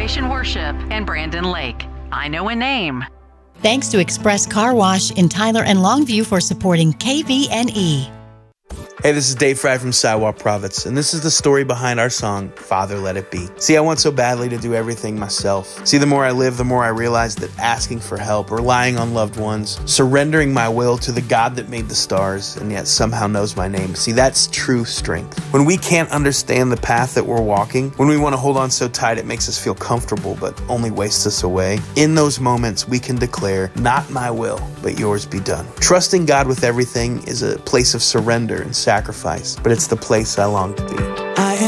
Restoration Worship and Brandon Lake. I know a name. Thanks to Express Car Wash in Tyler and Longview for supporting KVNE. Hey, this is Dave Fry from Sidewalk Prophets, and this is the story behind our song, Father Let It Be. See, I want so badly to do everything myself. See, the more I live, the more I realize that asking for help, relying on loved ones, surrendering my will to the God that made the stars and yet somehow knows my name. See, that's true strength. When we can't understand the path that we're walking, when we want to hold on so tight it makes us feel comfortable but only wastes us away, in those moments we can declare, not my will, but yours be done. Trusting God with everything is a place of surrender and sacrifice, but it's the place I long to be.